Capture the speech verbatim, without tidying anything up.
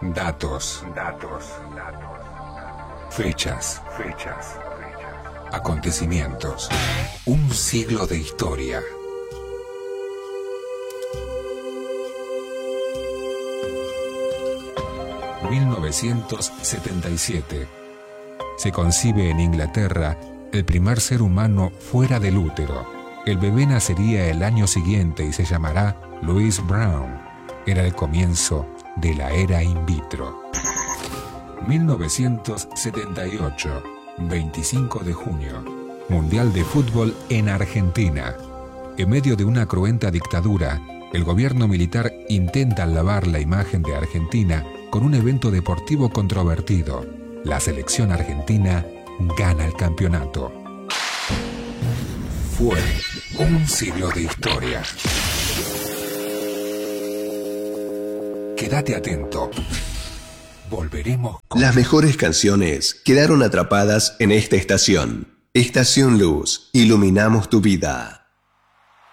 Datos, datos, datos. Fechas, fechas, fechas. Acontecimientos. Un siglo de historia. mil novecientos setenta y siete. Se concibe en Inglaterra el primer ser humano fuera del útero. El bebé nacería el año siguiente y se llamará Louis Brown. Era el comienzo de la era in vitro. mil novecientos setenta y ocho, veinticinco de junio. Mundial de Fútbol en Argentina. En medio de una cruenta dictadura, el gobierno militar intenta lavar la imagen de Argentina con un evento deportivo controvertido. La selección argentina gana el campeonato. Fue un siglo de historia. Quédate atento. Volveremos con... Las mejores canciones quedaron atrapadas en esta estación. Estación Luz. Iluminamos tu vida.